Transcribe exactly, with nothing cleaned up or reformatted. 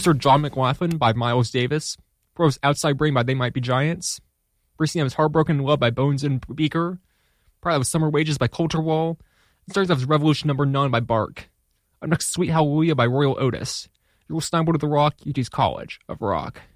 Just heard John McLaughlin by Miles Davis. Before was Outside Brain by They Might Be Giants. Recently I was Heartbroken in Love by Bones and Beaker. Prior that was Summer Wages by Culture Wall. And starts off as Revolution Number nine by Bark. Up next, Sweet Hallelujah by Royal Otis. You're listening to The Rock, U T's College of Rock.